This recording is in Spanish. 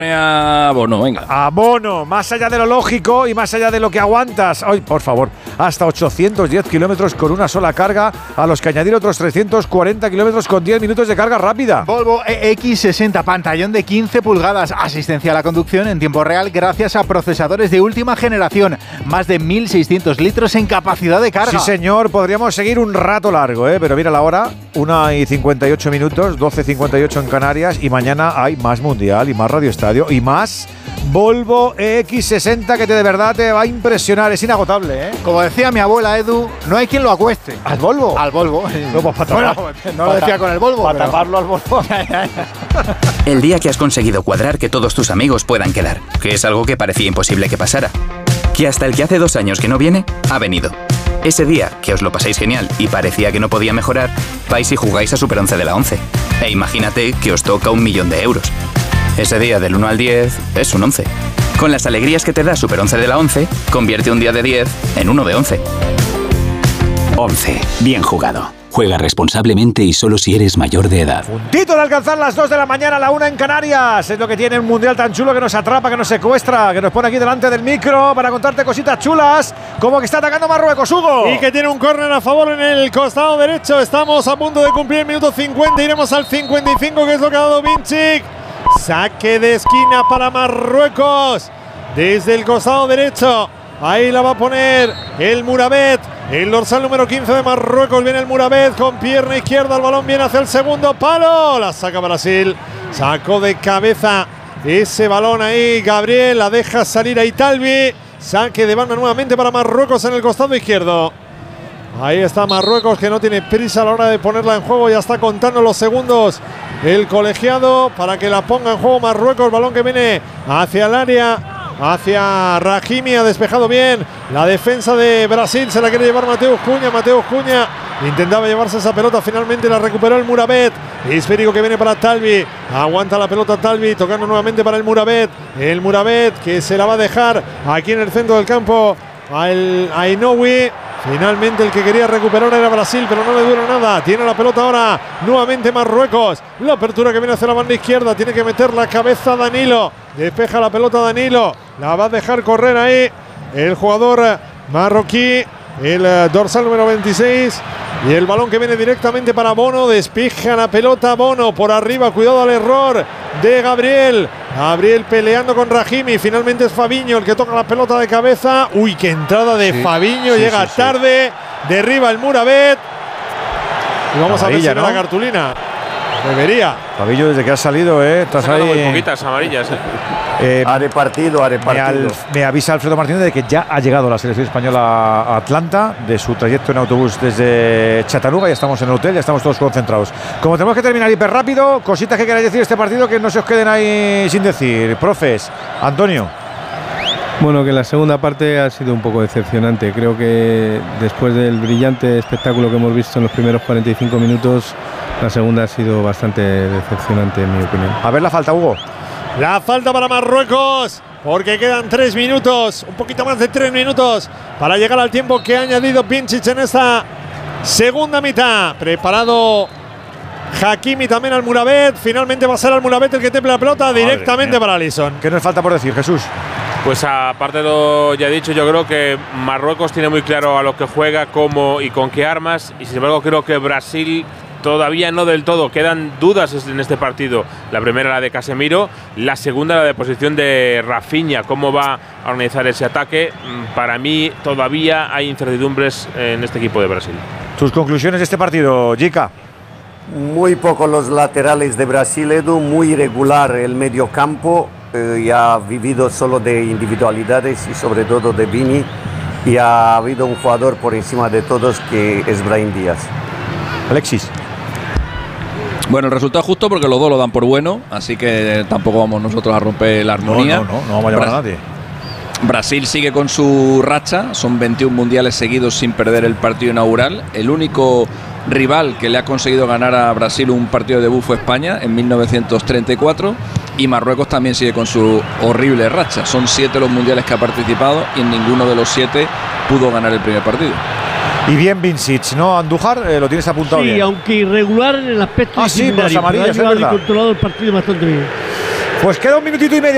A Bono, venga. A Bono, más allá de lo lógico y más allá de lo que aguantas. Ay, por favor, hasta 810 kilómetros con una sola carga, a los que añadir otros 340 kilómetros con 10 minutos de carga rápida. Volvo EX60, pantallón de 15 pulgadas, asistencia a la conducción en tiempo real gracias a procesadores de última generación, más de 1.600 litros en capacidad de carga. Sí, señor, podríamos seguir un rato largo, pero mira la hora, 1:58 minutos, 12:58 en Canarias, y mañana hay más Mundial y más Radio Estadio y más Volvo EX60 que de verdad te va a impresionar, es inagotable, ¿eh? Como decía mi abuela Edu, no hay quien lo acueste. ¿Al Volvo? Al Volvo. No, pues para bueno, no lo decía con el Volvo, para taparlo al Volvo. El día que has conseguido cuadrar que todos tus amigos puedan quedar, que es algo que parecía imposible que pasara. Que hasta el que hace 2 años que no viene, ha venido. Ese día que os lo pasáis genial y parecía que no podía mejorar, vais y jugáis a Super 11 de la 11. E imagínate que os toca 1.000.000 de euros. Ese día del 1 al 10 es un 11. Con las alegrías que te da Super 11 de la 11, convierte un día de 10 en uno de 11. 11. Bien jugado. Juega responsablemente y solo si eres mayor de edad. Puntito de alcanzar las 2 de la mañana, la 1 en Canarias. Es lo que tiene un mundial tan chulo que nos atrapa, que nos secuestra, que nos pone aquí delante del micro para contarte cositas chulas, como que está atacando Marruecos, Hugo. Y que tiene un córner a favor en el costado derecho. Estamos a punto de cumplir el minuto 50. Iremos al 55, que es lo que ha dado Vinicic. Saque de esquina para Marruecos desde el costado derecho. Ahí la va a poner el Mourabet, el dorsal número 15 de Marruecos. Viene el Mourabet con pierna izquierda. El balón viene hacia el segundo palo. La saca Brasil. Sacó de cabeza ese balón ahí Gabriel. La deja salir ahí Talbi. Saque de banda nuevamente para Marruecos en el costado izquierdo. Ahí está Marruecos, que no tiene prisa a la hora de ponerla en juego. Ya está contando los segundos el colegiado para que la ponga en juego Marruecos. Balón que viene hacia el área, hacia Rahimi. Ha despejado bien la defensa de Brasil. Se la quiere llevar Mateus Cunha. Mateus Cunha intentaba llevarse esa pelota. Finalmente la recuperó el Mourabet. Esférico que viene para Talbi. Aguanta la pelota Talbi. Tocando nuevamente para el Mourabet. El Mourabet que se la va a dejar aquí en el centro del campo al Ainoui. Finalmente el que quería recuperar era Brasil, pero no le dura nada. Tiene la pelota ahora nuevamente Marruecos. La apertura que viene hacia la banda izquierda. Tiene que meter la cabeza Danilo. Despeja la pelota Danilo. La va a dejar correr ahí el jugador marroquí, el dorsal número 26. Y el balón que viene directamente para Bono. Despeja la pelota Bono por arriba. Cuidado al error de Gabriel. Gabriel peleando con Rahimi. Finalmente es Fabinho el que toca la pelota de cabeza. Uy, qué entrada de Fabinho. Llega tarde. Derriba el Mourabet. Y vamos a ver si ¿no? La cartulina. Debería. Fabinho, desde que has salido, estás ahí. Muy poquitas amarillas. Haré partido. Me avisa Alfredo Martínez de que ya ha llegado la selección española a Atlanta, de su trayecto en autobús desde Chattanooga. Ya estamos en el hotel, ya estamos todos concentrados. Como tenemos que terminar hiper rápido, cositas que queráis decir de este partido que no se os queden ahí sin decir. Profes, Antonio. Bueno, que la segunda parte ha sido un poco decepcionante. Creo que después del brillante espectáculo que hemos visto en los primeros 45 minutos, la segunda ha sido bastante decepcionante, en mi opinión. A ver la falta, Hugo. La falta para Marruecos, porque quedan 3 minutos, un poquito más de 3 minutos para llegar al tiempo que ha añadido Vinicic en esta segunda mitad. Preparado Hakimi también al Mourabet. Finalmente va a ser al Mourabet el que temple la pelota directamente para Alisson. ¿Qué nos falta por decir, Jesús? Pues aparte de lo ya dicho, yo creo que Marruecos tiene muy claro a lo que juega, cómo y con qué armas. Y sin embargo creo que Brasil todavía no del todo. Quedan dudas en este partido. La primera, la de Casemiro. La segunda, la de posición de Rafinha. Cómo va a organizar ese ataque. Para mí todavía hay incertidumbres en este equipo de Brasil. ¿Tus conclusiones de este partido, Jica? Muy pocos los laterales de Brasil, Edu. Muy irregular el mediocampo. Y ha vivido solo de individualidades y sobre todo de Vini. Y ha habido un jugador por encima de todos que es Brahim Díaz. Alexis. Bueno, el resultado es justo porque los dos lo dan por bueno, así que tampoco vamos nosotros a romper la armonía. No vamos a llamar a nadie. Brasil sigue con su racha, son 21 mundiales seguidos sin perder el partido inaugural. El único rival que le ha conseguido ganar a Brasil un partido de debut fue España en 1934, y Marruecos también sigue con su horrible racha. Son 7 los mundiales que ha participado y en ninguno de los 7 pudo ganar el primer partido. Y bien Vinicic, ¿no, Andújar? Lo tienes apuntado bien. Sí, aunque irregular en el aspecto disciplinario, sí, por las amarillas, pero ha controlado el partido bastante bien. Pues queda un minutito y medio.